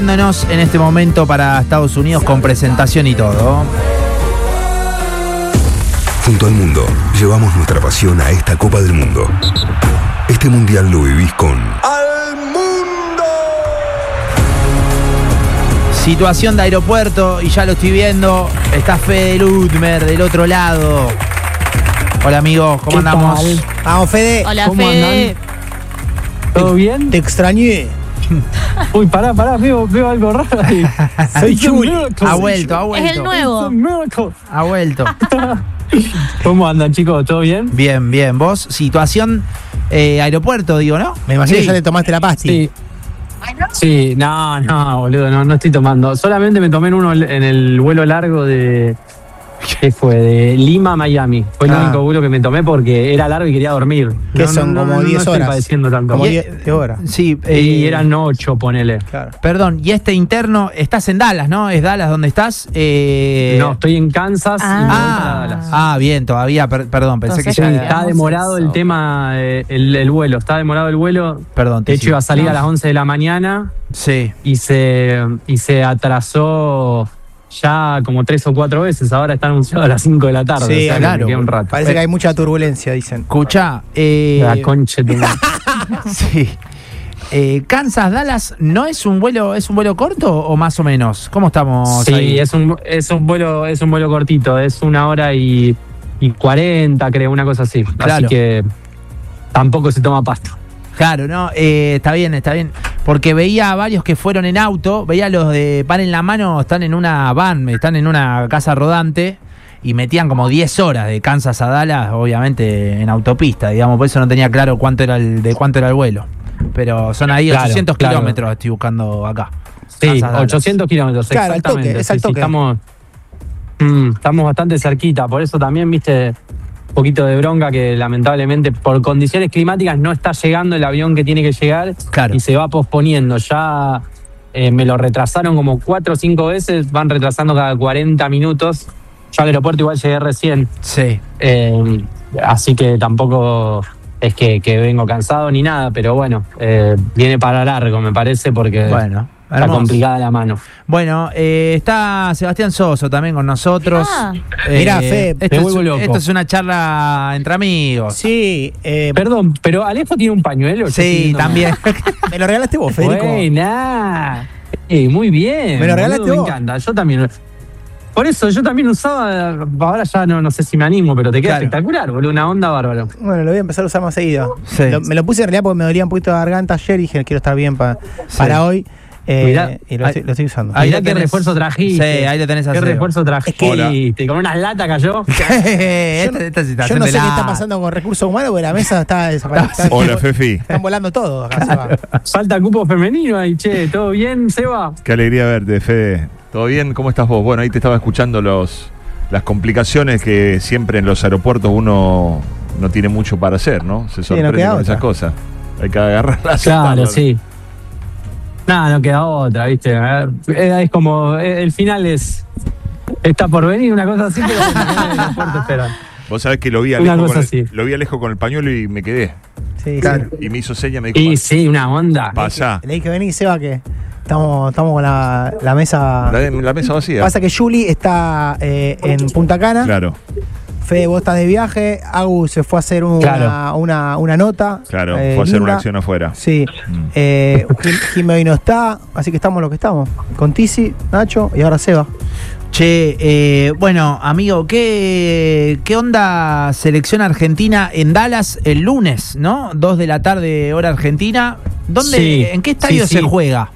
En este momento para Estados Unidos con presentación y todo. Junto al mundo, llevamos nuestra pasión a esta Copa del Mundo. Este mundial lo vivís con ¡Al Mundo! Situación de aeropuerto y ya lo estoy viendo. Está Fede Ludmer del otro lado. Hola amigos, ¿cómo andamos? Tal? Vamos, Fede. Hola, ¿Cómo Fede. andan? ¿Todo bien? Te extrañé. Uy, pará, veo algo raro ahí. Soy Chuli. Ha vuelto. Es el nuevo. Ha vuelto. ¿Cómo andan, chicos? ¿Todo bien? Bien. ¿Vos? Situación aeropuerto, digo, ¿no? Me imagino Sí. que ya te tomaste la pasti. Sí. Sí, no, boludo, no estoy tomando. Solamente me tomé en el vuelo largo de... ¿Qué fue? De Lima a Miami. Fue el único vuelo que me tomé porque era largo y quería dormir. Que son como 10 No horas. estoy padeciendo tanto. Como 10 horas. Sí. Y eran 8, ponele. Claro. Perdón, y este interno, estás en Dallas, ¿no? ¿Es Dallas donde estás? No, estoy en Kansas y me voy para Dallas. Bien, todavía, perdón, pensé que Sí, ya está demorado el tema, el vuelo. Está demorado el vuelo. Perdón, De hecho, iba a salir a las 11 de la mañana Sí. y se atrasó ya como 3 o 4 veces. Ahora está anunciado a las 5 de la tarde. Sí, o sea, que claro. me queda un rato. Parece que hay mucha turbulencia, dicen. Escuchá, La concha de tu madre. sí. Kansas, Dallas, ¿no es un vuelo corto o más o menos? ¿Cómo estamos Sí, ahí? es un vuelo cortito. Es 1 hora y 40, creo, una cosa así. Claro. Así que tampoco se toma pasto. Claro, no, está bien. Porque veía a varios que fueron en auto, veía a los de Pan en la Mano, están en una van, están en una casa rodante y metían como 10 horas de Kansas a Dallas, obviamente en autopista, digamos, por eso no tenía claro cuánto era el vuelo. Pero son ahí Claro, 800 claro. kilómetros, estoy buscando acá. Sí, Kansas, Dallas. 800 kilómetros, Claro, al toque, exactamente. es al Sí, toque. Estamos bastante cerquita, por eso también, viste, un poquito de bronca que lamentablemente por condiciones climáticas no está llegando el avión que tiene que llegar. Claro. Y se va posponiendo. Ya me lo retrasaron como 4 o 5 veces, van retrasando cada 40 minutos. Yo al aeropuerto igual llegué recién, Sí. así que tampoco es que vengo cansado ni nada, pero bueno, viene para largo, me parece, porque Bueno, está hermoso. complicada la mano. Bueno, está Sebastián Soso también con nosotros. Mirá, Fe, me vuelvo loco. Esto es una charla entre amigos. Sí, Perdón, pero Alejo tiene un pañuelo. Yo Sí, estoy viendo también. me lo regalaste vos, Federico. Buena. Muy bien. Me lo regalaste boludo, vos. Me encanta. Yo también. Por eso yo también usaba. Ahora ya no sé si me animo, pero te queda Claro. espectacular, boludo. Una onda bárbaro. Bueno, lo voy a empezar a usar más seguido. Sí. Me lo puse en realidad porque me dolía un poquito la garganta ayer y dije, quiero estar bien para hoy. Mirá, y lo estoy usando. Ahí Mirá lo qué tenés. refuerzo trajiste. Sí, ahí lo tenés a Qué Seba. refuerzo trajiste. Hola. Con unas latas cayó. Esta situación Yo no sé de qué está la- pasando con recursos humanos porque la mesa está desaparecida. Hola, Fefi. Están volando todos acá, Seba. Falta cupo femenino ahí, che. ¿Todo bien, Seba? Qué alegría verte, Fede. ¿Todo bien? ¿Cómo estás vos? Bueno, ahí te estaba escuchando las complicaciones que siempre en los aeropuertos uno no tiene mucho para hacer, ¿no? Se no sorprende queda con otra. esas cosas. Hay que agarrarlas. Claro, sí. Nada, no queda otra, ¿viste? Es como. El final está por venir, una cosa así, pero el aeropuerto espera. Vos sabés que lo vi a Una Alejo cosa así. lo vi a Alejo con el pañuelo y me quedé. Sí, Claro. sí. Y me hizo seña, me dijo, Y sí, una onda. pasá. Le dije, vení, Seba, que estamos con la mesa. La mesa vacía. Pasa que Juli está en Punta Cana. Claro, Fede, vos estás de viaje. Agu se fue a hacer Claro. una nota. claro. Fue a hacer linda. una acción afuera. Sí. Jimmy hoy no está, así que estamos lo que estamos. Con Tizi, Nacho y ahora Seba. Che, bueno, amigo, ¿qué onda selección argentina en Dallas el lunes, ¿no? 2 de la tarde, hora argentina. Sí, ¿En qué estadio sí, se sí. juega?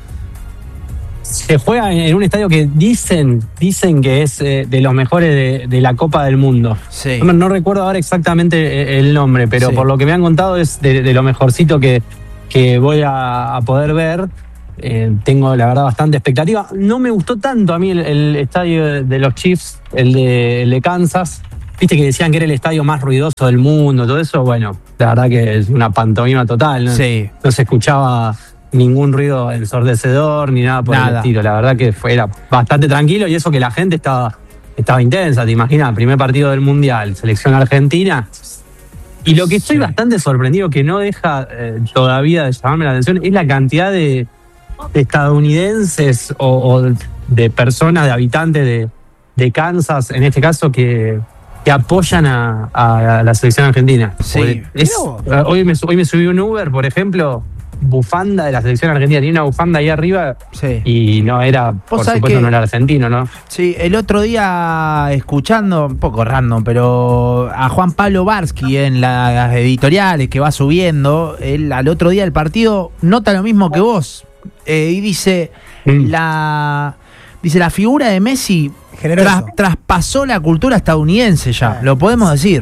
Se juega en un estadio que dicen que es de los mejores de la Copa del Mundo. Sí. No recuerdo ahora exactamente el nombre, pero Sí. por lo que me han contado es de lo mejorcito que voy a poder ver. Tengo la verdad bastante expectativa. No me gustó tanto a mí el estadio de los Chiefs, el de Kansas. Viste que decían que era el estadio más ruidoso del mundo, todo eso. Bueno, la verdad que es una pantomima total, ¿no? Sí. No se escuchaba ningún ruido ensordecedor ni nada por el Nada. estilo. La verdad que era bastante tranquilo y eso que la gente estaba intensa, te imaginas, primer partido del Mundial, selección argentina. Y lo que estoy bastante sorprendido, que no deja todavía de llamarme la atención, es la cantidad de estadounidenses o de personas, de habitantes de Kansas, en este caso, que apoyan a la selección argentina. Sí. Hoy me subí un Uber, por ejemplo, bufanda de la selección argentina, tenía una bufanda ahí arriba, Sí. y no era, por supuesto, no era argentino, ¿no? Sí, el otro día escuchando, un poco random, pero a Juan Pablo Barsky en las editoriales que va subiendo, él al otro día del partido nota lo mismo que vos, y dice, la figura de Messi traspasó la cultura estadounidense ya, lo podemos decir.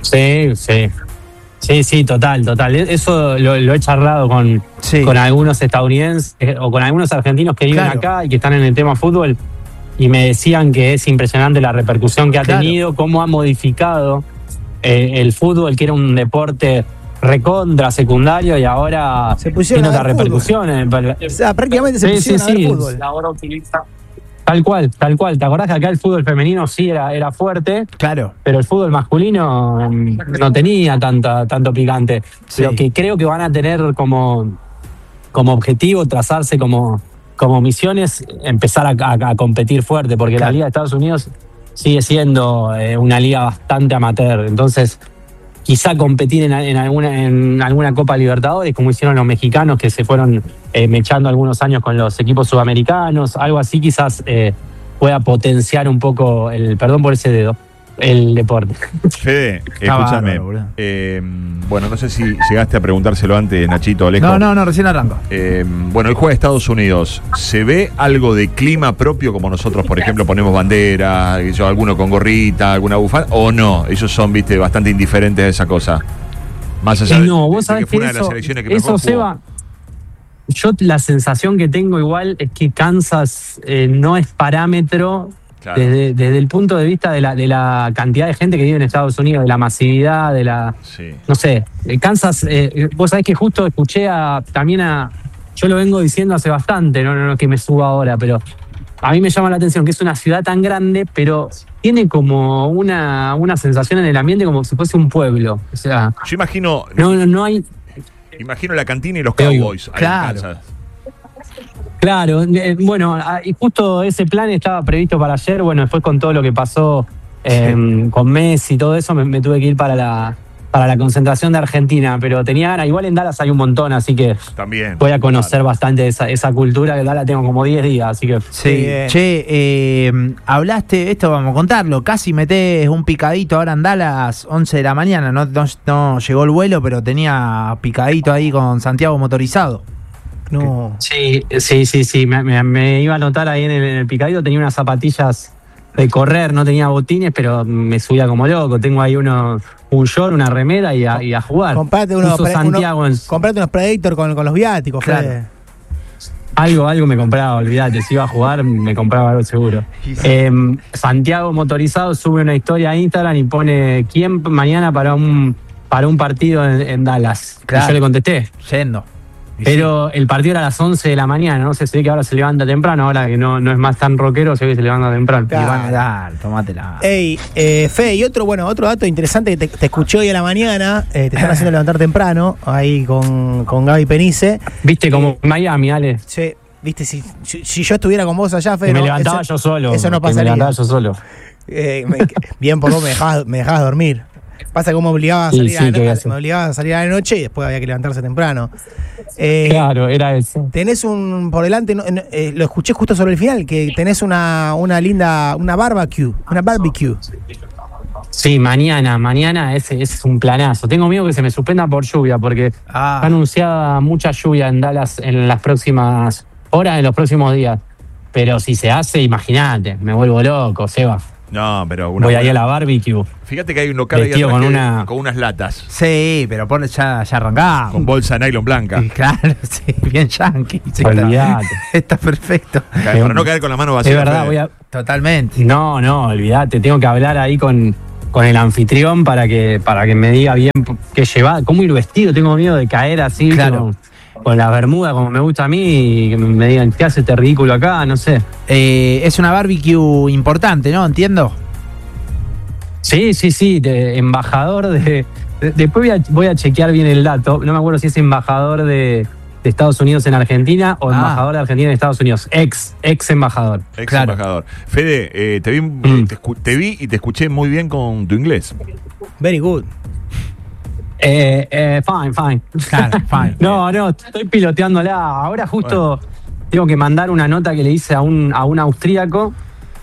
Sí, total. Eso lo he charlado con algunos estadounidenses o con algunos argentinos que viven acá y que están en el tema fútbol, y me decían que es impresionante la repercusión que ha tenido, cómo ha modificado el fútbol, que era un deporte recontra secundario, y ahora tiene otras repercusiones. O sea, prácticamente se pusieron a ver fútbol. Ahora utiliza. Tal cual. ¿Te acordás que acá el fútbol femenino sí era fuerte? Claro. Pero el fútbol masculino no tenía tanto picante. Sí. Pero que creo que van a tener como objetivo, trazarse como misiones, empezar a competir fuerte, porque la Liga de Estados Unidos sigue siendo una liga bastante amateur. Entonces, quizá competir en alguna Copa Libertadores, como hicieron los mexicanos, que se fueron mechando algunos años con los equipos sudamericanos, algo así quizás pueda potenciar un poco perdón por ese dedo, el deporte. Fede, escúchame. Bueno, no sé si llegaste a preguntárselo antes, Nachito, Alejo. No, recién arranco. Bueno, el juego de Estados Unidos, ¿se ve algo de clima propio como nosotros, por ejemplo, ponemos bandera, alguno con gorrita, alguna bufanda, o no? Ellos son, viste, bastante indiferentes a esa cosa. Más allá vos sabés que fue que una de las selecciones que mejor eso, jugó. Seba, yo la sensación que tengo igual es que Kansas no es parámetro. Claro. Desde el punto de vista de la cantidad de gente que vive en Estados Unidos, de la masividad, no sé, Kansas, vos sabés que justo escuché yo lo vengo diciendo hace bastante, no que me suba ahora, pero a mí me llama la atención que es una ciudad tan grande, pero tiene como una sensación en el ambiente como si fuese un pueblo. O sea, yo imagino. No hay. Imagino la cantina y los Cowboys. Claro. Claro, bueno, y justo ese plan estaba previsto para ayer. Bueno, después con todo lo que pasó con Messi y todo eso, me tuve que ir para la concentración de Argentina, pero tenía ganas. Igual en Dallas hay un montón, así que también voy a conocer bastante esa cultura, que en Dallas tengo como 10 días, así que... Sí, hablaste, esto vamos a contarlo, casi metés un picadito ahora en Dallas, 11 de la mañana, no llegó el vuelo, pero tenía picadito ahí con Santiago Motorizado. No. Sí, me iba a notar ahí en el picadito, tenía unas zapatillas de correr, no tenía botines, pero me subía como loco. Tengo ahí un short, una remera y a jugar. Comprate unos Predator con los viáticos, claro. Fede. Algo me compraba, olvídate, si iba a jugar me compraba algo seguro. Santiago Motorizado sube una historia a Instagram y pone ¿quién mañana para un partido en Dallas? Claro. Y yo le contesté. Yendo. Pero el partido era a las 11 de la mañana, no sé, se ve que ahora se levanta temprano, ahora que no es más tan rockero, se ve que se levanta temprano. Claro. Y van a dar, tomátela. Ey, Fe, y otro dato interesante que te escuché hoy a la mañana, te están haciendo levantar temprano, ahí con Gaby Penice. Viste como Miami, Ale. Sí, viste, si yo estuviera con vos allá, Fe, que me levantaba yo solo. Eso no pasaría. Me levantaba yo solo. Bien por vos, me dejabas dormir. Pasa que me obligaba a salir a la noche y después había que levantarse temprano. Claro, era eso. Tenés por delante, lo escuché justo sobre el final, que tenés una linda, una barbecue. Sí, mañana ese es un planazo. Tengo miedo que se me suspenda por lluvia, porque está anunciada mucha lluvia en Dallas en las próximas horas, en los próximos días. Pero si se hace, imagínate, me vuelvo loco, Seba. No, pero voy ahí a la barbecue. Fíjate que hay un local ahí atrás con unas latas. Sí, pero ya arrancamos. Con bolsa de nylon blanca. Sí, claro, sí, bien yankee. Sí, está perfecto. Para no quedar con la mano vacía. Es verdad, totalmente. No, olvídate, tengo que hablar ahí con el anfitrión para que me diga bien qué llevar, cómo ir vestido. Tengo miedo de caer así, claro. Con la bermuda como me gusta a mí, y que me digan, ¿qué hace este ridículo acá? No sé. Es una barbecue importante, ¿no? ¿Entiendo? Sí, embajador de... Después voy a chequear bien el dato. No me acuerdo si es embajador de Estados Unidos en Argentina o embajador de Argentina en Estados Unidos. Ex embajador. Ex embajador. Fede, te vi y te escuché muy bien con tu inglés. Very good. Fine. Claro, fine. No, estoy piloteándola. Ahora justo tengo que mandar una nota que le hice a un austríaco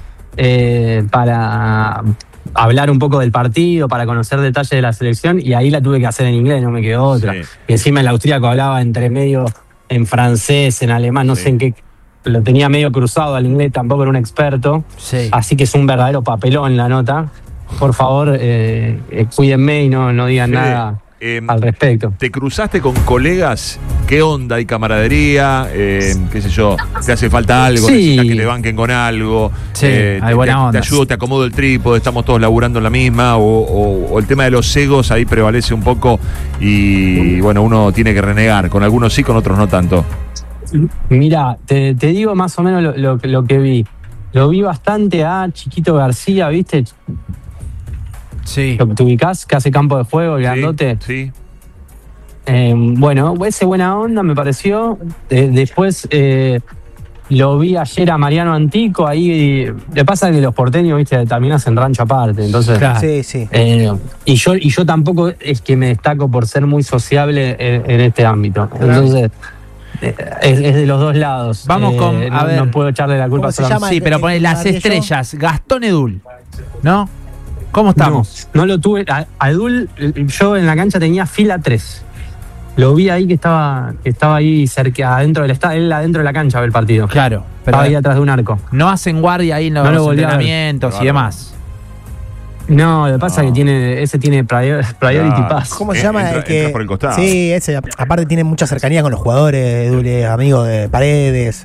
para hablar un poco del partido, para conocer detalles de la selección, y ahí la tuve que hacer en inglés, no me quedó otra. Sí. Y encima el austríaco hablaba entre medio en francés, en alemán, no sé en qué. Lo tenía medio cruzado al inglés, tampoco era un experto. Sí. Así que es un verdadero papelón la nota. Por favor, cuídenme y no digan Fede, nada al respecto. ¿Te cruzaste con colegas? ¿Qué onda? ¿Hay camaradería? ¿Qué sé yo? ¿Te hace falta algo? Sí. ¿Necesitas que te banquen con algo? Sí, hay buena onda. ¿Te ayudo, te acomodo el trípode? ¿Estamos todos laburando en la misma? ¿O el tema de los egos ahí prevalece un poco y bueno, uno tiene que renegar? Con algunos sí, con otros no tanto. Mira, te digo más o menos lo que vi. Lo vi bastante a Chiquito García, ¿viste? Sí. ¿Te ubicás? Que hace campo de juego, el grandote. Sí. Bueno, ese buena onda me pareció. Después lo vi ayer a Mariano Antico. Ahí le pasa que los porteños, ¿viste? También hacen rancho aparte. Entonces, Claro. Sí. y yo tampoco es que me destaco por ser muy sociable en este ámbito. Entonces, es de los dos lados. Vamos a ver. No puedo echarle la culpa ¿Cómo se solamente. llama? Sí, pero poné las Mario, estrellas. Gastón Edul, ¿no? ¿Cómo estamos? No lo tuve. A Edul, yo en la cancha tenía fila 3. Lo vi ahí que estaba ahí cerca, adentro del estadio, él adentro de la cancha ve el partido. Claro, pero Estaba ahí atrás de un arco. no hacen guardia ahí en los No lo volví a ver. entrenamientos y demás. No, lo que pasa es que ese tiene priority Claro. pass. ¿Cómo se llama? Entra- el que, entra por el costado. Sí, ese. Aparte tiene mucha cercanía con los jugadores, Dule, amigo de Paredes.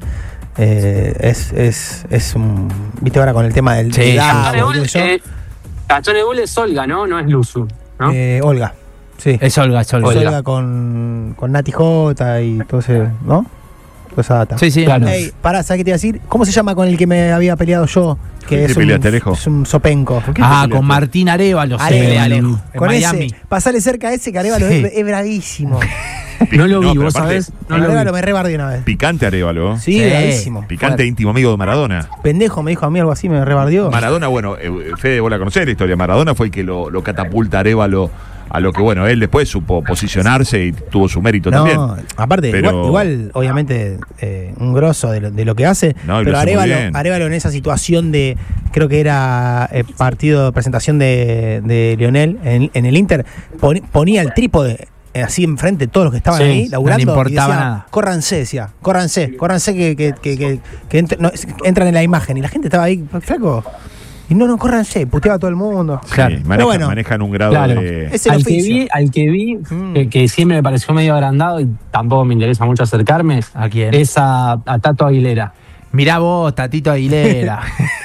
Es un. Viste ahora con el tema del. Sí, del Gastón agua, Edul, qué sé yo. Gastón Edul es Olga, ¿no? No es Luzu, ¿no? Olga. Sí. Es Olga, es Olga. Olga. Olga con Nati J y todo ese, ¿no? Toda esa data. Sí, sí. Claro. Ey, pará, ¿sabes qué te iba a decir? ¿Cómo se llama con el que me había peleado yo? ¿Con Que qué es peleaste, Alejo? es un sopenco. ¿Por qué te Ah, peleaste? con Martín Arévalo se Arévalo. pelea Alejo. En Con Miami. ese, pasale cerca a ese que Arévalo Sí. es bravísimo. No lo vi, pero vos aparte, sabés. No lo vi. Arévalo me rebardió una vez. Picante Arévalo. Sí, Sí. bravísimo. Picante Fuerte. íntimo amigo de Maradona. Pendejo me dijo a mí algo así, me rebardió. Maradona, bueno, Fede, vos la conocés la historia. Maradona fue el que lo catapulta a Arévalo a lo que, bueno, él después supo posicionarse y tuvo su mérito también. Aparte, Pero- igual, obviamente, un grosso de lo que hace. No, y lo pero hace muy bien. Arévalo en esa situación de, creo que era partido de presentación de Lionel en el Inter, ponía el trípode así enfrente de todos los que estaban Sí, ahí laburando. no le importaba y decía, nada. Córranse, decía, córranse que entran en la imagen. Y la gente estaba ahí, flaco. Y no, córranse, puteaba a todo el mundo. Sí, Claro. Pero bueno. manejan un grado Claro. de... Es el oficio. Al que vi que siempre me pareció medio agrandado y tampoco me interesa mucho acercarme, ¿A quién? es a Tato Aguilera. Mirá vos, Tatito Aguilera.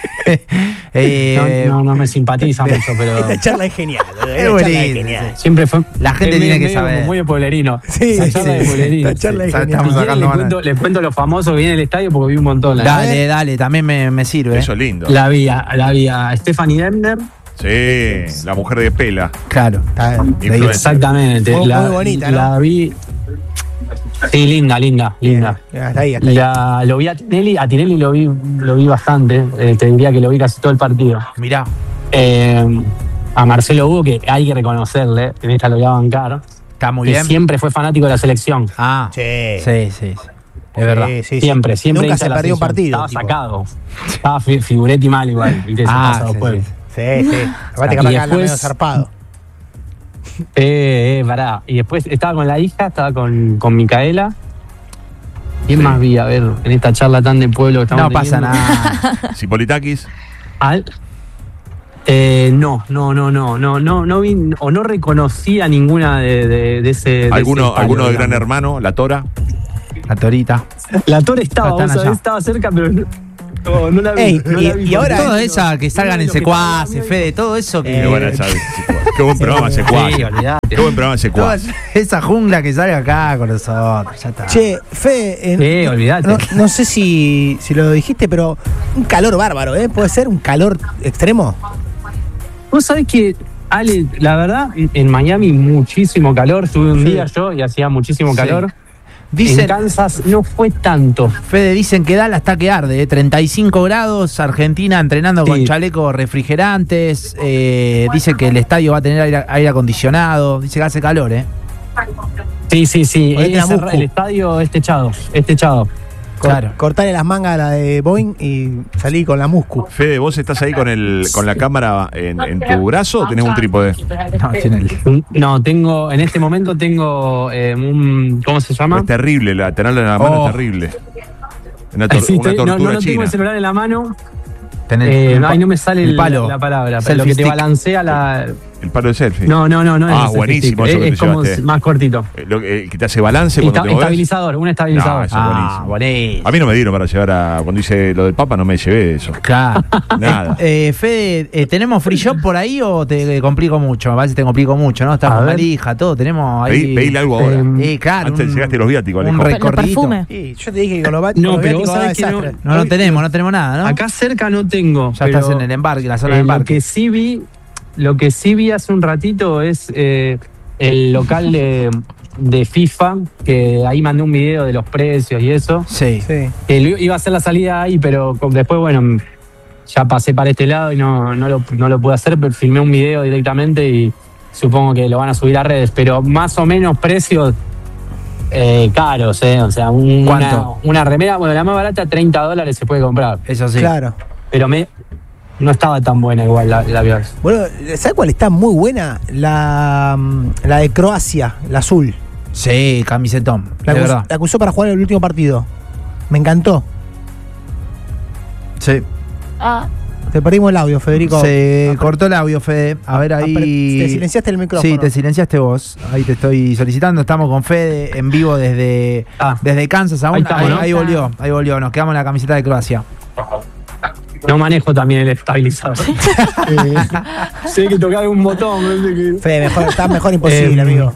No me simpatiza mucho, pero Esta charla es genial. Es buenísimo. siempre fue. La gente es tiene que medio saber. como muy de pueblerino. Sí, La charla de pueblerino. la charla es Sí, genial. estamos Si quieren, sacando les cuento lo famoso que viene el estadio porque vi un montón. Dale, también me sirve. Eso es lindo. La vi a Stephanie Demner. Sí, la mujer de Pela. Claro. Influencer. Exactamente. Muy bonita, ¿no? La vi. Sí, linda. Hasta ahí, hasta ahí. Lo vi a Tinelli lo vi bastante. Te diría que lo vi casi todo el partido. Mirá. A Marcelo Hugo, que hay que reconocerle, en esta lo voy a bancar, Está muy que bien. siempre fue fanático de la selección. Ah. Sí. Sí. Es verdad. Sí. Siempre Nunca hincha se de la perdió un selección. partido. Estaba tipo. sacado. Estaba Figuretti mal igual. ¿Viste? Se pasa sí, después. Sí. Aparte, Y capaz que anda después- medio zarpado. Pará. Y después estaba con la hija, estaba con Micaela. ¿Quién Sí. más vi? A ver, en esta charla tan de pueblo que estamos No pasa teniendo. nada. Cipolitakis. No vi o no reconocí a ninguna de ese. de ¿Alguno ese palo, de Gran digamos. Hermano? La Tora. La Torita. La Torre estaba, Están vos sabés, allá. estaba cerca, pero no la vi. Ey, no la vi y ahora- Todo porque- esa que salgan en Lo que secuaces, estaba Fede, todo eso que. Qué buena esa- Qué buen programa Secuaz. Sí, olvidate. Qué buen programa Toda Secuaz. esa jungla que salga acá con nosotros. Ya está. Che, Fede, olvidate. no sé si lo dijiste, pero un calor bárbaro, ¿eh? ¿Puede ser un calor extremo? Vos sabés que, Ale, la verdad, en Miami muchísimo calor. Estuve un Sí. día yo y hacía muchísimo Sí. calor. Dicen, en Kansas no fue tanto. Fede, dicen que Dallas está que arde, 35 grados, Argentina entrenando con Sí. chalecos refrigerantes, dice que el estadio va a tener aire acondicionado, dice que hace calor, Sí. Ponete la muscu. El estadio es techado. Claro. Cortarle las mangas a la de Boeing y salí con la muscu. Fede, ¿vos estás ahí con la cámara en tu brazo o tenés un trípode? No, tiene el- No, en este momento tengo un, ¿cómo se llama? Es terrible, tenerla en la mano es terrible. Una, Sí, una tortura no tengo china. el celular en la mano. tener- Ahí no me sale el palo. la palabra. Selfie Lo que te stick. balancea la. El palo de selfie. No. Ah, es el selfie buenísimo stick. eso que Es te como llevaste. más cortito. Que te hace balance cuando te movés. Estabilizador, un estabilizador. No, eso es buenísimo. buenísimo. A mí no me dieron para llevar cuando hice lo del Papa, no me llevé eso. Claro. Nada. Fede, ¿tenemos free shop por ahí o te complico mucho? Me parece que te complico mucho, ¿no? A Estamos ver. valija, todo, tenemos ahí. Pedile algo ahora. Claro. Antes llegaste los viáticos, un Alejo. recorridito. perfume. Sí, yo te dije que con los No, con los pero vos viáticos sabés que desastre. No tenemos nada, ¿no? Acá cerca no tengo. ya pero, estás en el embarque, la zona de lo embarque. que sí vi hace un ratito es el local de FIFA, que ahí mandé un video de los precios y eso. Sí. Sí. Que iba a hacer la salida ahí, pero después, bueno, ya pasé para este lado y no lo pude hacer, pero filmé un video directamente y supongo que lo van a subir a redes, pero más o menos precios caros, o sea, ¿Cuánto? una remera, bueno, la más barata, $30 se puede comprar, Eso sí. Claro. pero no estaba tan buena igual la Biars. Bueno, ¿sabes cuál está muy buena? La de Croacia, la azul. Sí, camisetón. La, de verdad. la que usó para jugar el último partido. Me encantó. Sí. Ah, Te perdimos el audio, Federico. Se cortó el audio, Fede. A ver ahí. Te silenciaste el micrófono. Sí, te silenciaste vos. Ahí te estoy solicitando. Estamos con Fede en vivo desde Kansas aún. Ahí estamos, ¿no? Ahí volvió. Nos quedamos en la camiseta de Croacia. No manejo también el estabilizador. Sé que tocar un botón. no sé qué. Fede, está mejor imposible, amigo.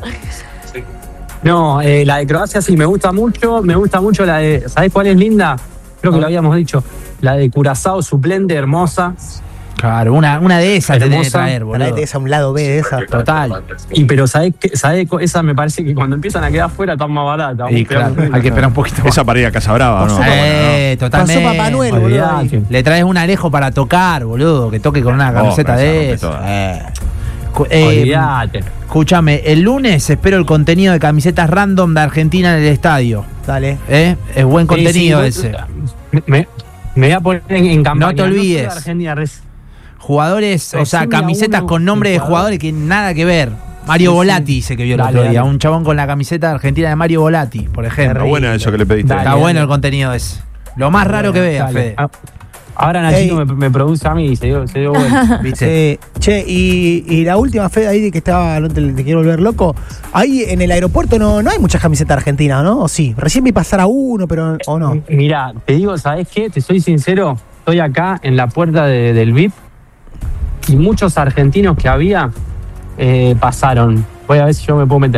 No, la de Croacia sí me gusta mucho. Me gusta mucho la de. ¿Sabés cuál es linda? Creo que lo habíamos dicho. La de Curazao suplente, hermosa. Claro, una de esas tenés que Hermosa. traer, boludo. Traete esa a un lado B de esa. Total. Pero esa me parece que cuando empiezan a quedar afuera están más baratas. Y claro, hay que esperar un poquito más. Esa para ir a Casa Brava, ¿no? Totalmente. Pasó Papá Noel, boludo. Olvidate. Le traes un Alejo para tocar, boludo, que toque con una camiseta de esa. Olvídate. Escúchame, el lunes espero el contenido de camisetas random de Argentina en el estadio. Dale. Es buen contenido Sí, ese. Me voy a poner en campaña. No te olvides. solo de Argentina, Jugadores, o sea, Decime a camisetas uno con nombre de jugador. jugadores que nada que ver. Mario Sí, Volati sí. dice que vio el Dale, otro día. dale. Un chabón con la camiseta argentina de Mario Volati, por ejemplo. Está buena eso que le pediste. Dale. Está bueno el contenido ese. Lo más raro que veas, Dale. Fede. Ahora Nachito Ey. me produce a mí y se dio vuelta. ¿Viste? Che, y la última, Fede, ahí de que estaba, no te quiero volver loco. Ahí en el aeropuerto no hay muchas camisetas argentinas, ¿no? ¿O sí? Recién vi pasar a uno, pero o no. Mirá, te digo, ¿sabés qué? Te soy sincero, estoy acá en la puerta del VIP y muchos argentinos que había pasaron. Voy a ver si yo me puedo meter.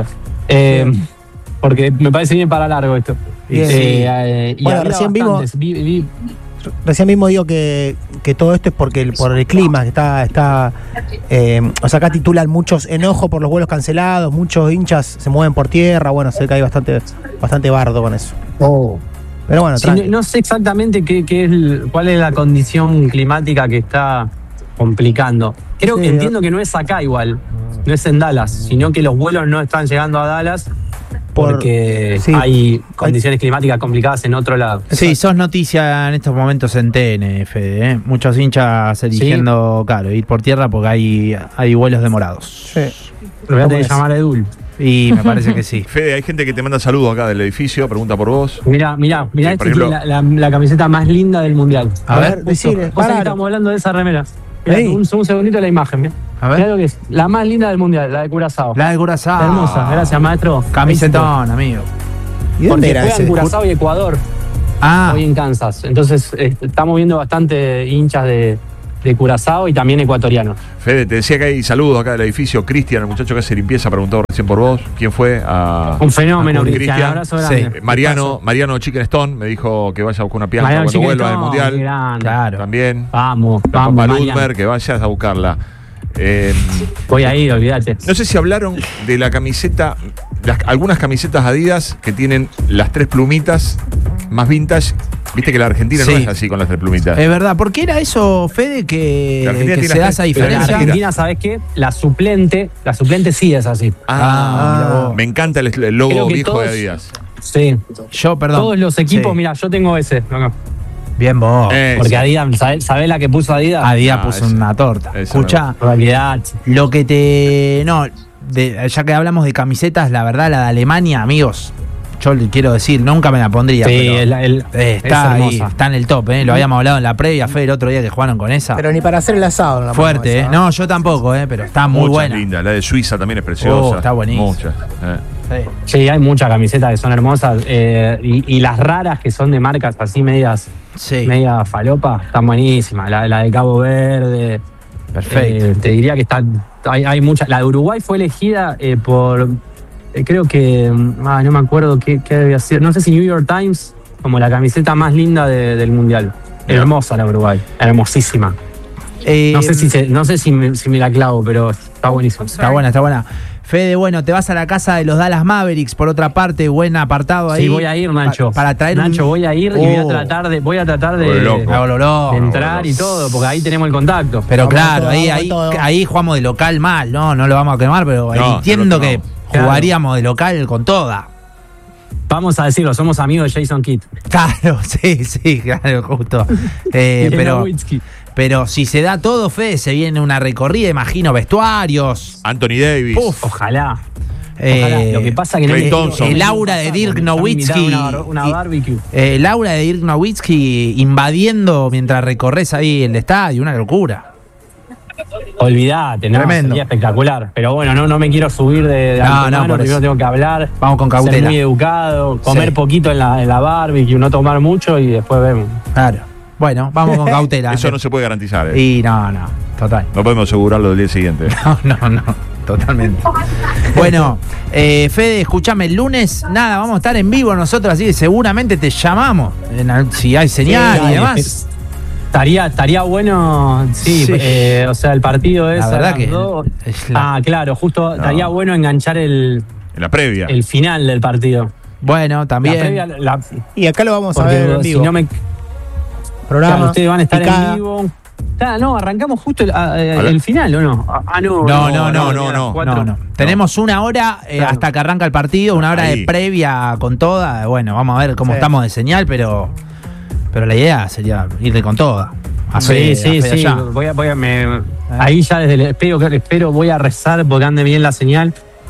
Porque me parece bien para largo esto. Bien. Y Bueno, había recién bastantes. Vi- Recién mismo digo que todo esto es porque por el clima, que está o sea, acá titulan muchos enojo por los vuelos cancelados, muchos hinchas se mueven por tierra, bueno, sé que hay bastante bardo con eso. Pero bueno, Sí, tranqui. no sé exactamente cuál es la condición climática que está complicando. Creo Sí, que entiendo que no es acá igual, no es en Dallas, sino que los vuelos no están llegando a Dallas porque sí. hay condiciones climáticas complicadas en otro lado. Sí, sos noticia en estos momentos en TN, Fede. Muchos hinchas eligiendo, claro, ir por tierra porque hay vuelos demorados. Sí. Lo voy a ¿Cómo tener que es? llamar a Edul. Y me parece que sí. Fede, hay gente que te manda saludos acá del edificio, pregunta por vos. Mirá, Sí, por ejemplo- la camiseta más linda del mundial. A ver, decile, Vos sabés que paralo. estamos hablando de esa remera. Mirá, Ahí. un segundito la imagen, mirá. A ver. Mirá lo que es. La más linda del mundial, la de Curazao. La de Curazao. Hermosa, gracias maestro. Camisetón, amigo. ¿Y dónde Porque era juegan ese? Curazao y Ecuador hoy en Kansas. Entonces estamos viendo bastante hinchas de Curazao y también ecuatorianos. Fede, te decía que hay saludos acá del edificio. Cristian, el muchacho que hace limpieza, preguntó recién por vos. ¿Quién fue? Un fenómeno, Cristian. Cristian. Abrazo grande. Sí. Mariano Chicken Stone me dijo que vaya a buscar una pianza Mariano cuando vuelva Chiquetón, del Mundial. qué grande. Claro. También. Vamos, Papá vamos, Mariano. Ludmer, que vayas a buscarla. Voy a ir, olvídate. No sé si hablaron de la camiseta, algunas camisetas Adidas que tienen las 3 plumitas más vintage. Viste que la Argentina no Sí. es así con las 3 plumitas. Es verdad, ¿por qué era eso, Fede, La que Argentina tiene se da las esa tres- Pero en diferencia? Argentina, ¿sabes qué? La suplente sí es así. mirá vos. Me encanta el logo Creo que viejo de todos- Adidas. Sí. Yo, perdón. Todos los equipos, Sí. mira, yo tengo ese. No. Bien vos. Porque Sí. Adidas, ¿sabés la que puso Adidas? Adidas Ah, puso ese- una torta. ese Escucha, En realidad, lo que te. No, ya que hablamos de camisetas, la verdad, la de Alemania, amigos. Yo le quiero decir, nunca me la pondría. sí, pero es está ahí, hermosa. está en el top, Lo habíamos hablado en la previa, Fede, el otro día que jugaron con esa. Pero ni para hacer el asado. no la Fuerte, ponemos esa, No, yo tampoco, pero está muy Muchas buena. lindas. La de Suiza también es preciosa. Está buenísimo. Muchas. Sí. Sí, hay muchas camisetas que son hermosas. Y las raras que son de marcas así medias media falopa, están buenísimas. La de Cabo Verde. Perfecto. Te diría que hay muchas. La de Uruguay fue elegida por. Creo que. No me acuerdo qué debía ser. No sé si New York Times, como la camiseta más linda del mundial. Mirá. Hermosa la de Uruguay. Hermosísima. No sé si me la clavo, pero está buenísimo. Está buena, está buena. Fede, bueno, te vas a la casa de los Dallas Mavericks, por otra parte, buen apartado ahí. Sí, voy a ir, Nacho. Para traer Nacho, voy a ir y voy a tratar de Loco. entrar y todo, porque ahí tenemos el contacto. Pero Vamos claro, todo, ahí, vamos ahí, todo. ahí jugamos de local mal, no lo vamos a quemar, pero No, entiendo no lo que quemamos. jugaríamos de local con toda. Vamos a decirlo, somos amigos de Jason Kidd. Claro, sí, claro, justo. Y de pero, Nowitzki. pero si se da todo, Fede, se viene una recorrida, imagino, vestuarios. Anthony Davis. Ojalá. Eh, Lo que pasa que Clay me- Thompson. el aura de Dirk Nowitzki. Una barbecue. Laura de Dirk Nowitzki invadiendo mientras recorres ahí el estadio, una locura. Olvídate, ¿no? Tremendo. Sería espectacular. Pero bueno, no me quiero subir de No, antemano, por primero eso. tengo que hablar. Vamos con Ser cautela. muy educado, comer Sí. poquito en la barbecue, no tomar mucho y después vemos. Claro. Bueno, vamos con cautela. Eso no se puede garantizar. Y no, total. No podemos asegurarlo del día siguiente. No, totalmente. Bueno, Fede, escúchame, el lunes, nada, vamos a estar en vivo nosotros, así que seguramente te llamamos, si hay señal y Dale, demás. Estaría bueno, sí, Sí. O sea, el partido es La a verdad las que 2. es la- Claro, justo estaría bueno enganchar el En la previa. final del partido. Bueno, La también. previa, Y acá lo vamos a porque ver en si vivo. no me, Programa. claro, ustedes van a estar picada. en vivo. No, arrancamos justo el final, ¿o no? No. Tenemos una hora Claro. hasta que arranca el partido, una hora Ahí. de previa con toda. Bueno, vamos a ver cómo Sí. estamos de señal, pero la idea sería irle con toda. A Fede, Sí, a Fede sí. allá. Ahí ya desde el espero voy a rezar porque ande bien la señal.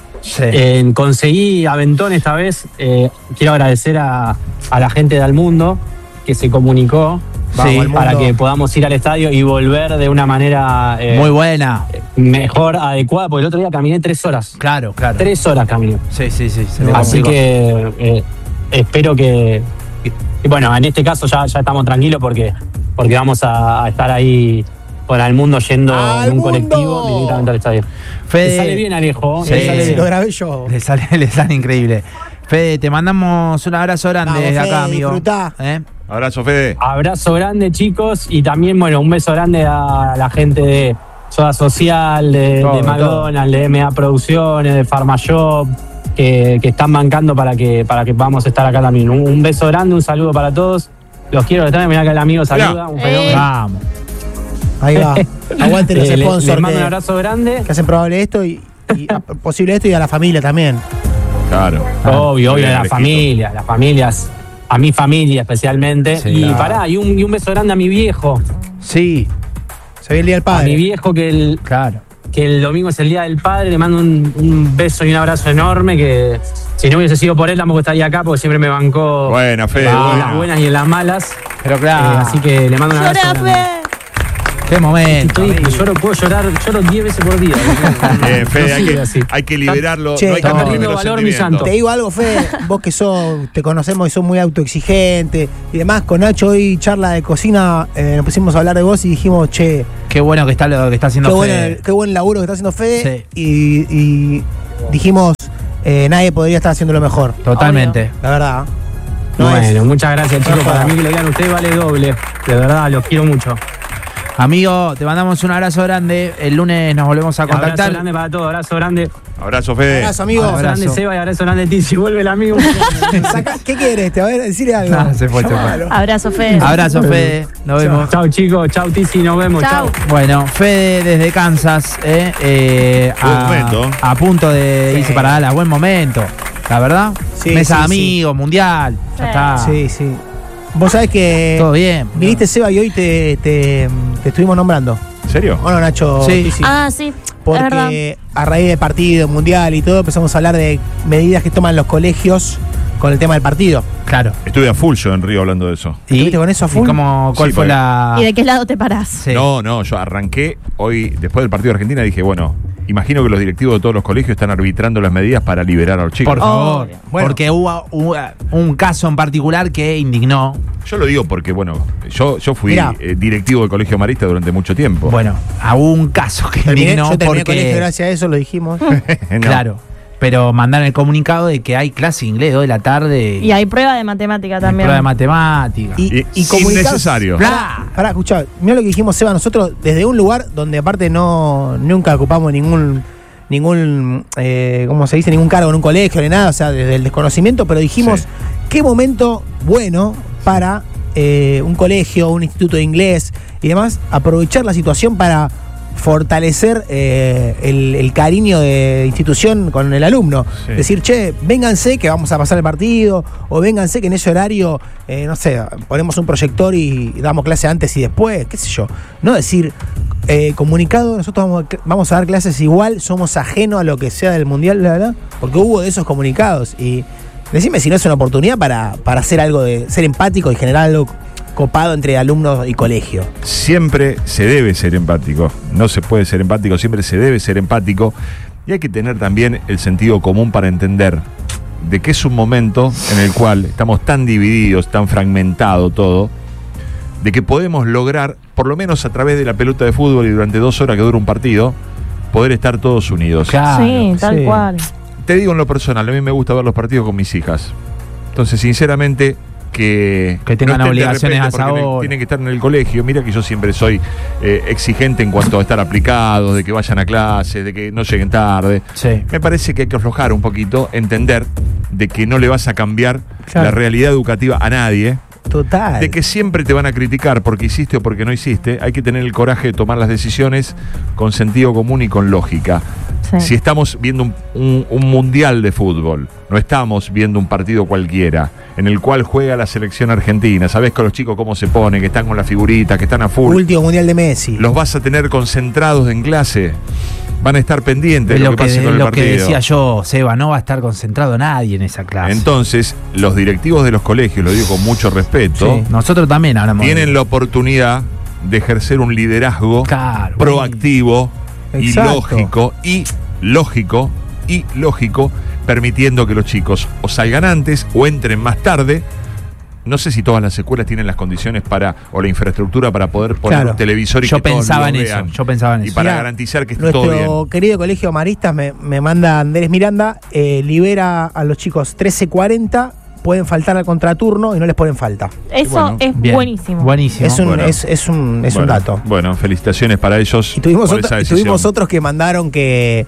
Sí. Conseguí aventón esta vez. Quiero agradecer a la gente de Al Mundo que se comunicó Sí, Al para Mundo. que podamos ir al estadio y volver de una manera Muy buena. mejor, adecuada, porque el otro día caminé 3 horas. Claro. 3 horas caminé. Sí. Se le Así complicó. que espero que. Y bueno, en este caso ya estamos tranquilos porque vamos a estar ahí con Al Mundo yendo ¡Al en un Mundo! colectivo directamente al estadio. Fede, Le sale bien, Alejo. Sí. le sale Si bien. lo grabé yo. le sale increíble. Fede, te mandamos un abrazo grande Vamos, desde acá, Fede, amigo. disfrutá. Abrazo, Fede. Abrazo grande, chicos, y también, bueno, un beso grande a la gente de Soda Social, de McDonald's, de MA Producciones, de Pharmashop, que están bancando para que podamos estar acá también. Un beso grande, un saludo para todos. Los quiero estar, mirá que el amigo saluda, un fenómeno. Vamos. Ahí va. Aguante los Les sponsors mando un que abrazo grande. hacen probable esto y posible esto y a la familia también. Claro. Obvio, Bien, las Alejito. familias, a mi familia especialmente. Sí, y claro. pará, y un beso grande a mi viejo. Sí, Se ve el día del A mi padre. viejo que claro. el domingo es el Día del Padre, le mando un beso y un abrazo enorme, que si no hubiese sido por él tampoco estaría acá, porque siempre me bancó Buena, Fede. en buena. las buenas y en las malas. Pero claro. Así que le mando un abrazo grande. Qué momento. Puedo lloro 10 veces por día. Bien, Fede, No sigue así. hay que liberarlo. Che, no hay que está perder perdiendo los valor, mi sentimientos. santo. Te digo algo, Fede, vos que te conocemos y sos muy autoexigente y demás, con Nacho hoy charla de cocina, nos pusimos a hablar de vos y dijimos, che, Qué bueno que está lo que está haciendo Fede. qué buen laburo que está haciendo Fede y dijimos, nadie podría estar haciéndolo mejor, Totalmente. la verdad. No Bueno, es- muchas gracias, chicos. no Para jodas. mí que lo digan ustedes vale doble. De verdad, los quiero mucho. Amigo, te mandamos un abrazo grande. El lunes nos volvemos a contactar. Abrazo grande para todos, abrazo grande. Abrazo, Fede. Abrazo, amigo. Abrazo grande, Seba, y abrazo grande, Tizi. Vuelve el amigo. ¿Qué quieres? Te va a decirle algo. Ah, se fue. Abrazo, Fede. Abrazo, Fede. Nos vemos. Chao, chicos. Chao, Tizi. Nos vemos. Chau. Chao. Bueno, Fede desde Kansas, Buen momento. a punto de irse para Dallas. Buen momento, la verdad. Sí, Mesa de sí, amigos, mundial. Ya Sí. está. Sí, sí. Vos sabés que Todo bien. viniste, Seba, y hoy te estuvimos nombrando. ¿En serio? ¿O no, Nacho? Sí. Ah, sí. Es verdad. Porque a raíz del partido mundial y todo empezamos a hablar de medidas que toman los colegios con el tema del partido. Claro. Estuve a full yo en Río hablando de eso. ¿Estuviste con eso a full? ¿Y cuál Sí, fue porque- la...? ¿Y de qué lado te parás? Sí. No, yo arranqué hoy, después del partido de Argentina, dije, bueno, imagino que los directivos de todos los colegios están arbitrando las medidas para liberar a los chicos. Por favor. Obvio. Bueno. Porque hubo un caso en particular que indignó. Yo lo digo porque, bueno, yo fui Mirá. directivo del Colegio Marista durante mucho tiempo. Bueno, hubo un caso que indignó Yo terminé el colegio porque... gracias a eso, lo dijimos. No. Claro. Pero mandaron el comunicado de que hay clase de inglés 2 de la tarde. Y hay prueba de matemática también. Prueba de matemática. Y comunicados- Innecesario. Pará, escuchá, mirá lo que dijimos, Seba, nosotros desde un lugar donde aparte nunca ocupamos ningún ¿cómo se dice? Ningún cargo en un colegio ni nada, o sea, desde el desconocimiento, pero dijimos, Sí. qué momento bueno para un colegio, un instituto de inglés y demás, aprovechar la situación para fortalecer el cariño de institución con el alumno. Sí. Decir, che, vénganse que vamos a pasar el partido, o vénganse que en ese horario, no sé, ponemos un proyector y damos clase antes y después, qué sé yo. No decir, comunicado, nosotros vamos a dar clases igual, somos ajenos a lo que sea del mundial, la verdad, porque hubo de esos comunicados. Y decime si no es una oportunidad para hacer algo de ser empático y generar algo copado entre alumnos y colegio. Siempre se debe ser empático. No se puede ser empático, siempre se debe ser empático. Y hay que tener también el sentido común para entender de que es un momento en el cual estamos tan divididos, tan fragmentado todo, de que podemos lograr, por lo menos a través de la pelota de fútbol y durante 2 horas que dura un partido, poder estar todos unidos. Claro. Sí, tal sí. cual. Te digo en lo personal, a mí me gusta ver los partidos con mis hijas. Entonces, sinceramente, que tengan no estén de obligaciones repente a porque esa hora. tienen que estar en el colegio. Mira que yo siempre soy exigente en cuanto a estar aplicados, de que vayan a clases, de que no lleguen tarde. Sí. Me parece que hay que aflojar un poquito, entender de que no le vas a cambiar Claro. la realidad educativa a nadie, Total. de que siempre te van a criticar porque hiciste o porque no hiciste. Hay que tener el coraje de tomar las decisiones con sentido común y con lógica. Sí. Si estamos viendo un mundial de fútbol, no estamos viendo un partido cualquiera en el cual juega la selección argentina, sabés con los chicos cómo se ponen, que están con las figuritas, que están a full, Último mundial de Messi. los vas a tener concentrados en clase, van a estar pendientes Es de lo que pase con el lo que partido. decía yo, Seba, no va a estar concentrado nadie en esa clase. Entonces, los directivos de los colegios, lo digo con mucho respeto, Sí, nosotros también hablamos. tienen la oportunidad de ejercer un liderazgo Claro. proactivo y Exacto. lógico, permitiendo que los chicos o salgan antes o entren más tarde. No sé si todas las escuelas tienen las condiciones o la infraestructura para poder poner Claro. un televisor y Yo que todos pensaba lo en eso, vean. yo pensaba en Y eso. para Mirá, garantizar que esté todo bien. Nuestro querido colegio Maristas me manda Andrés Miranda, libera a los chicos 13:40, pueden faltar al contraturno y no les ponen falta. Eso Bueno, es Bien. buenísimo. Buenísimo. Es un, Bueno. es un Bueno, dato. Bueno, felicitaciones para ellos. Y tuvimos, por esa decisión. tuvimos otros que mandaron que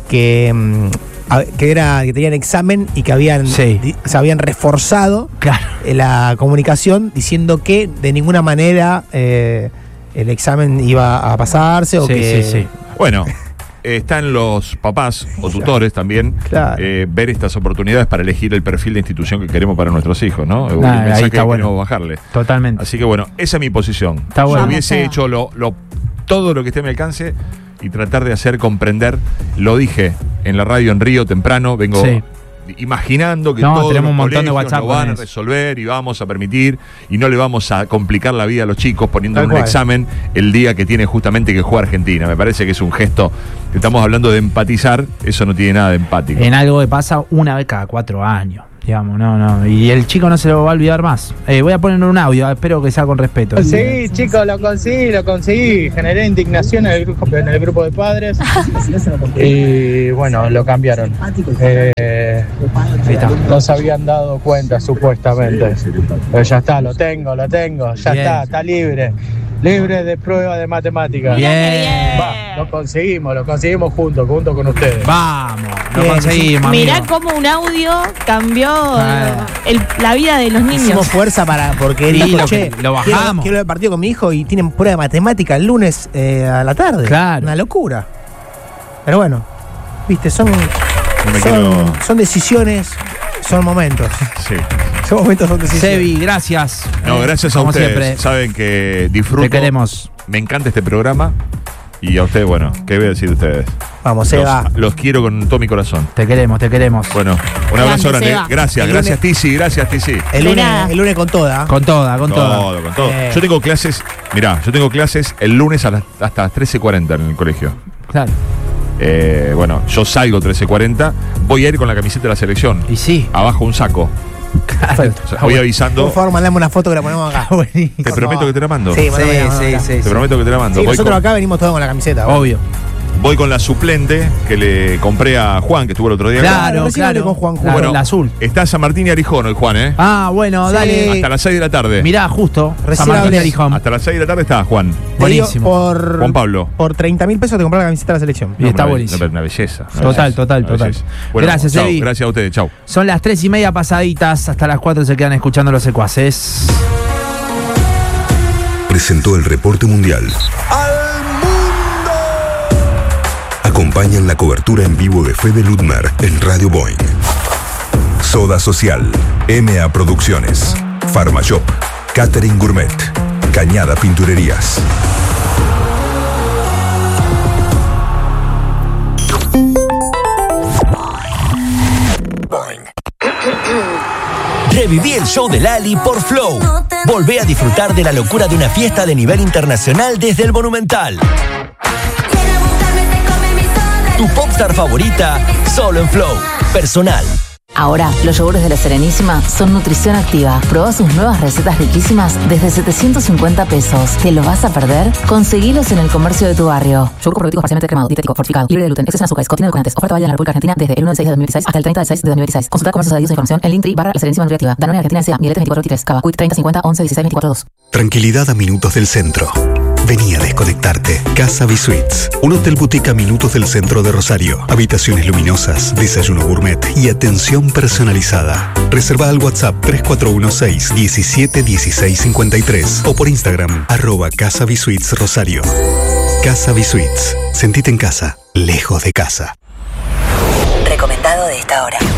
tenían examen y que Sí. se habían reforzado Claro. la comunicación diciendo que de ninguna manera el examen iba a pasarse o Sí, que sí, sí. Bueno, están los papás o tutores también Claro. ver estas oportunidades para elegir el perfil de institución que queremos para nuestros hijos, ¿no? El Nah, ahí mensaje está que bueno. queremos bajarle. Totalmente. Así que bueno, esa es mi posición. Está bueno. Yo hubiese Vamos, hecho todo lo que esté a mi alcance y tratar de hacer comprender, lo dije en la radio en Río temprano, vengo Sí. imaginando que No, todos tenemos los un montón de colegios WhatsApp lo van con a eso. resolver y vamos a permitir y no le vamos a complicar la vida a los chicos poniendo Tal un cual. examen el día que tiene justamente que jugar Argentina. Me parece que es un gesto, que estamos hablando de empatizar, eso no tiene nada de empático. En algo que pasa una vez cada 4 años. Digamos, no. Y el chico no se lo va a olvidar más. Voy a poner un audio, espero que sea con respeto. Conseguí, chicos, lo conseguí. Generé indignación en el grupo de padres. Y bueno, lo cambiaron. Ahí está. No se habían dado cuenta, supuestamente. Pero ya está, lo tengo, ya Bien. está libre. libre de prueba de matemáticas. Bien. Va, lo conseguimos junto con ustedes. Vamos, lo Bien, conseguimos. Mirá amigo. cómo un audio cambió Ah. la vida de los niños. Hicimos fuerza porque él Sí, dijo, lo che, que- lo bajamos. Quiero ver el partido con mi hijo y tienen prueba de matemática el lunes a la tarde. Claro. Una locura. Pero bueno, viste, son quiero- decisiones, son momentos. Sí. Son momentos, son decisiones. Sebi, gracias. No, gracias a Como ustedes. siempre. Saben que disfruto. Te queremos. Me encanta este programa. Y a ustedes, bueno, ¿qué voy a decir de ustedes? Vamos, Seba. Los quiero con todo mi corazón. Te queremos, te queremos. Bueno, un abrazo Grande, grande. Seba. Gracias, El gracias lunes- Tizi, gracias Tizi. El De nada. lunes con toda. Con toda, con toda. Con todo. Eh. Yo tengo clases el lunes hasta las 13:40 en el colegio. Claro. Bueno, yo salgo 13:40, voy a ir con la camiseta de la selección. Y sí. Abajo un saco. Claro. O sea, voy avisando. Por favor, mandame una foto que la ponemos acá. Te prometo que te la mando. Sí, Sí, sí. Te prometo que te la mando. Sí, Voy nosotros con- acá venimos todos con la camiseta. Obvio. Voy con la suplente que le compré a Juan, que estuvo el otro día acá. Claro, recién hablé claro. con Juan. La, Bueno, la azul. Está San Martín y Arijón hoy, Juan, ¿eh? Ah, bueno, Sí. dale. Hasta las 6 de la tarde. Mirá, justo. Recién San Martín hablé. Arijón. Hasta las 6 de la tarde está Juan. Te digo, Buenísimo. Juan Pablo. Por 30.000 pesos te compras la camiseta de la selección. Y está Una- buenísimo. Una belleza. Total. Belleza. Bueno, Gracias, chau, Evi. Gracias a ustedes. Chau. Son las 3:30 pasaditas. Hasta las 4 se quedan escuchando los secuaces. Presentó el reporte mundial. Acompañan la cobertura en vivo de Fede Ludmer en Radio Boeing. Soda Social, MA Producciones, Pharmashop, Catering Gourmet, Cañada Pinturerías. Reviví el show de Lali por Flow. Volvé a disfrutar de la locura de una fiesta de nivel internacional desde el Monumental. Tu popstar favorita, solo en Flow. Personal. Ahora, los yogures de La Serenísima son nutrición activa. Probá sus nuevas recetas riquísimas desde 750 pesos. ¿Te lo vas a perder? Conseguilos en el comercio de tu barrio. Yogur probiótico parcialmente cremado, dietético, fortificado, libre de gluten, exceso en azúcares, contiene edulcorantes. Oferta válida en la República Argentina desde el 1 de 6 de 2016 hasta el 30 de 6 de 2016. Consulta comercios adheridos a información en Linktree / La Serenísima Nutriactiva. Danone Argentina S.A. Miletes 2423. Cava. Quick 30 50 11 16 24 2. Tranquilidad a minutos del centro. Vení a desconectarte. Casa B-Suites, un hotel boutique a minutos del centro de Rosario. Habitaciones luminosas, desayuno gourmet y atención personalizada. Reserva al WhatsApp 3416 17 16 53 o por Instagram @Casa B-Suites Rosario. Casa B-Suites. Sentite en casa, lejos de casa. Recomendado de esta hora.